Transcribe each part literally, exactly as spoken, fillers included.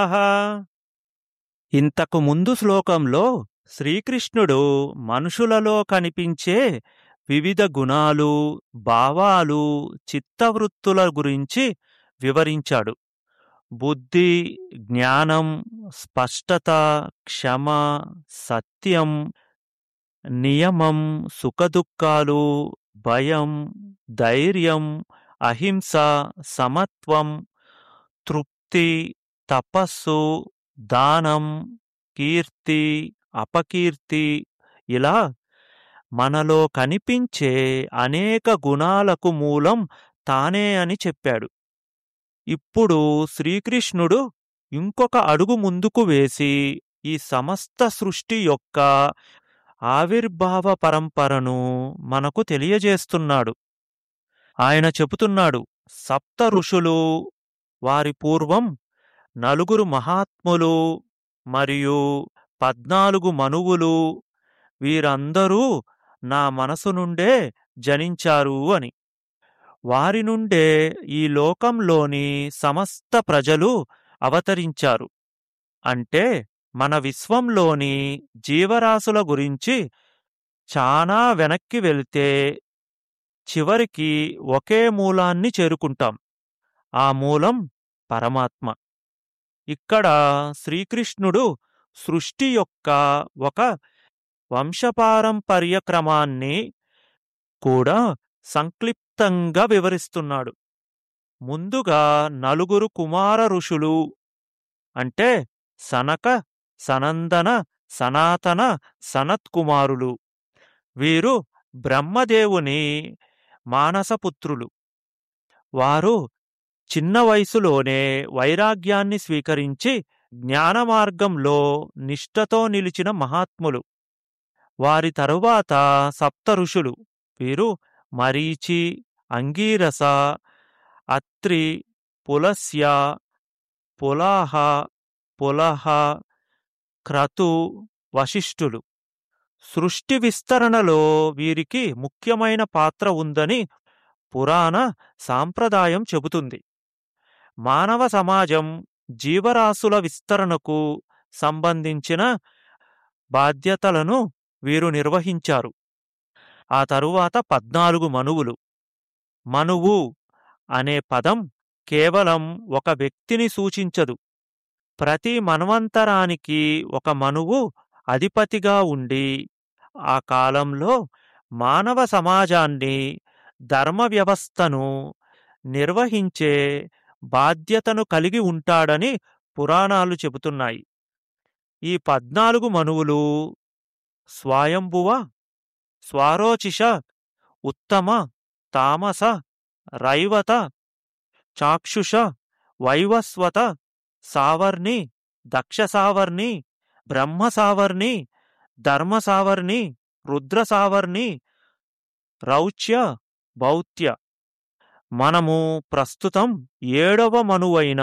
ఇంతకు ముందు శ్లోకంలో శ్రీకృష్ణుడు మనుషులలో కనిపించే వివిధ గుణాలు, భావాలు, చిత్తవృత్తుల గురించి వివరించాడు. బుద్ధి, జ్ఞానం, స్పష్టత, క్షమ, సత్యం, నియమం, సుఖదుఖాలు, భయం, ధైర్యం, అహింస, సమత్వం, తృప్తి, తపస్సు, దానం, కీర్తి, అపకీర్తి, ఇలా మనలో కనిపించే అనేక గుణాలకు మూలం తానే అని చెప్పాడు. ఇప్పుడు శ్రీకృష్ణుడు ఇంకొక అడుగు ముందుకు వేసి ఈ సమస్త సృష్టి యొక్క ఆవిర్భావ పరంపరను మనకు తెలియజేస్తున్నాడు. ఆయన చెబుతున్నాడు, సప్త ఋషులు, వారి పూర్వం నలుగురు మహాత్ములు మరియు పద్నాలుగు మనువులు, వీరందరూ నా మనసు నుండే జనించారు అని. వారి నుండే ఈ లోకంలోని సమస్త ప్రజలు అవతరించారు. అంటే మన విశ్వంలోని జీవరాశుల గురించి చాలా వెనక్కి వెళితే చివరికి ఒకే మూలాన్ని చేరుకుంటాం. ఆ మూలం పరమాత్మ. ఇక్కడ శ్రీకృష్ణుడు సృష్టి యొక్క ఒక వంశపారంపర్య క్రమాన్ని కూడా సంక్లిప్తంగా వివరిస్తున్నాడు. ముందుగా నలుగురు కుమార ఋషులు అంటే సనక, సనందన, సనాతన, సనత్కుమారులు. వీరు బ్రహ్మదేవుని మానసపుత్రులు. వారు చిన్న వయసులోనే వైరాగ్యాన్ని స్వీకరించి జ్ఞానమార్గంలో నిష్ఠతో నిలిచిన మహాత్ములు. వారి తరువాత సప్త ఋషులు. వీరు మరీచి, అంగీరస, అత్రి, పులస్య, పులాహ, పులహ, క్రతు, వశిష్ఠులు. సృష్టి విస్తరణలో వీరికి ముఖ్యమైన పాత్ర ఉందని పురాణ సాంప్రదాయం చెబుతుంది. మానవ సమాజం, జీవరాశుల విస్తరణకు సంబంధించిన బాధ్యతలను వీరు నిర్వహించారు. ఆ తరువాత పద్నాలుగు మనువులు. మనువు అనే పదం కేవలం ఒక వ్యక్తిని సూచించదు. ప్రతి మన్వంతరానికి ఒక మనువు అధిపతిగా ఉండి ఆ కాలంలో మానవ సమాజాన్ని, ధర్మ వ్యవస్థను నిర్వహించే బాధ్యతను కలిగి ఉంటాడని పురాణాలు చెబుతున్నాయి. ఈ పద్నాలుగు మనువులు స్వయంభువ, స్వారోచిష, ఉత్తమ, తామస, రైవత, చాక్షుష, వైవస్వత, సావర్ణి, దక్షసావర్ణి, బ్రహ్మసావర్ణి, ధర్మసావర్ణి, రుద్రసావర్ణి, రౌచ్య, భౌత్య. మనము ప్రస్తుతం ఏడవ మనువైన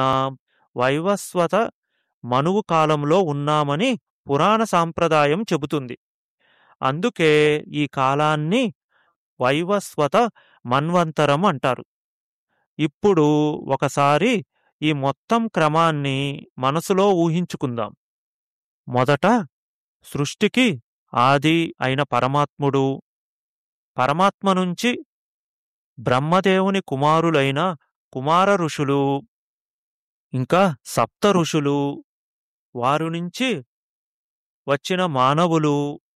వైవస్వత మనువు కాలంలో ఉన్నామని పురాణ సాంప్రదాయం చెబుతుంది. అందుకే ఈ కాలాన్ని వైవస్వత మన్వంతరం అంటారు. ఇప్పుడు ఒకసారి ఈ మొత్తం క్రమాన్ని మనసులో ఊహించుకుందాం. మొదట సృష్టికి ఆది అయిన పరమాత్ముడు, పరమాత్మ నుంచి బ్రహ్మదేవుని కుమారులైన కుమార ఋషులు, ఇంకా సప్త ఋషులు, వారి నుంచి వచ్చిన మానవులు,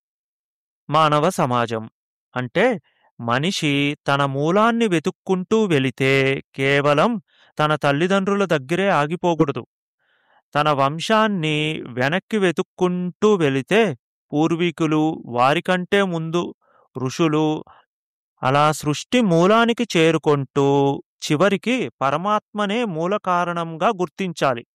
మానవ సమాజం. అంటే మనిషి తన మూలాన్ని వెతుక్కుంటూ వెళితే కేవలం తన తల్లిదండ్రుల దగ్గరే ఆగిపోకూడదు. తన వంశాన్ని వెనక్కి వెతుక్కుంటూ వెళితే పూర్వీకులు, వారికంటే ముందు ఋషులు, అలా సృష్టి మూలానికి చేరుకుంటూ చివరికి పరమాత్మనే మూల కారణంగా గుర్తించాలి.